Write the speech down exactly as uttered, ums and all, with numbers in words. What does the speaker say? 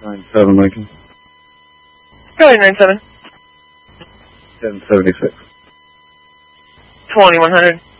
nine seven Lincoln. Go ahead, nine seven. ten seventy-six. twenty-one hundred.